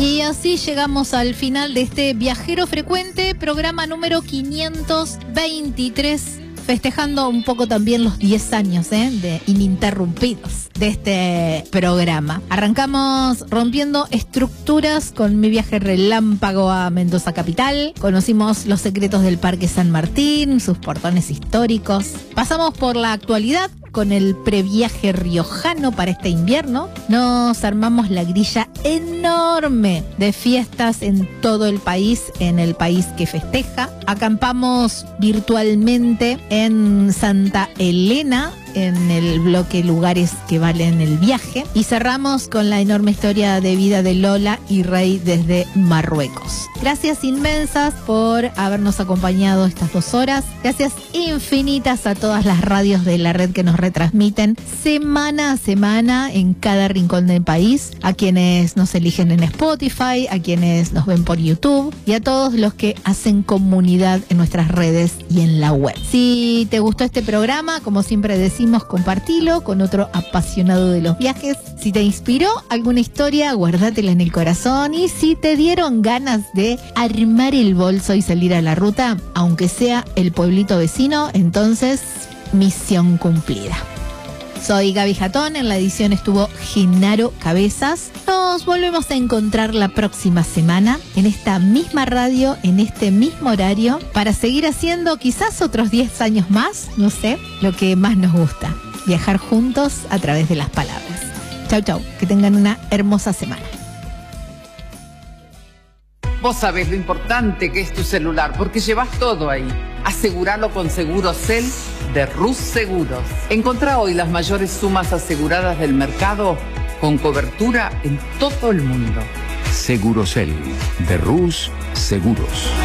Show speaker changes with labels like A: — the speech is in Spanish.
A: Y así llegamos al final de este Viajero Frecuente, programa número 523, festejando un poco también los 10 años de ininterrumpidos de este programa. Arrancamos rompiendo estructuras con mi viaje relámpago a Mendoza capital. Conocimos los secretos del Parque San Martín, sus portones históricos. Pasamos por la actualidad con el previaje riojano para este invierno. Nos armamos la grilla enorme de fiestas en todo el país, en el país que festeja. Acampamos virtualmente en Santa Elena, en el bloque Lugares que valen el viaje. Y cerramos con la enorme historia de vida de Lola y Rey desde Marruecos. Gracias inmensas por habernos acompañado estas 2 horas. Gracias infinitas a todas las radios de la red que nos retransmiten semana a semana en cada rincón del país, a quienes nos eligen en Spotify, a quienes nos ven por YouTube y a todos los que hacen comunidad en nuestras redes y en la web. Si te gustó este programa, como siempre decimos, compartilo con otro apasionado de los viajes. Si te inspiró alguna historia, guárdatela en el corazón. Y si te dieron ganas de armar el bolso y salir a la ruta, aunque sea el pueblito vecino, entonces misión cumplida. Soy Gaby Jatón, en la edición estuvo Genaro Cabezas. Nos volvemos a encontrar la próxima semana en esta misma radio, en este mismo horario, para seguir haciendo quizás otros 10 años más, no sé, lo que más nos gusta, viajar juntos a través de las palabras. Chau, chau, que tengan una hermosa semana.
B: Vos sabés lo importante que es tu celular, porque llevas todo ahí. Aseguralo con Segurosel de Rus Seguros. Encontrá hoy las mayores sumas aseguradas del mercado con cobertura en todo el mundo.
C: Segurosel de Rus Seguros.